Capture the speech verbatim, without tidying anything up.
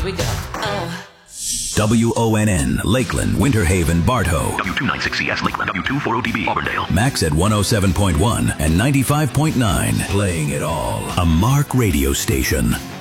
we go. Oh. W O N N, Lakeland, Winter Haven, Bartow. W two ninety-six C S, Lakeland. W two forty D B, Auburndale. Max at one oh seven point one and ninety-five point nine. Playing it all. A Mark radio station.